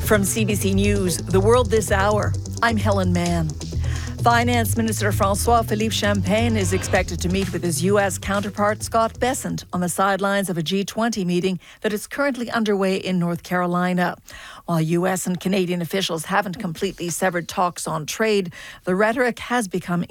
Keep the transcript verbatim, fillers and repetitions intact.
From C B C News, The World This Hour, I'm Helen Mann. Finance Minister François-Philippe Champagne is expected to meet with his U S counterpart Scott Bessent on the sidelines of a G twenty meeting that is currently underway in North Carolina. While U S and Canadian officials haven't completely severed talks on trade, the rhetoric has become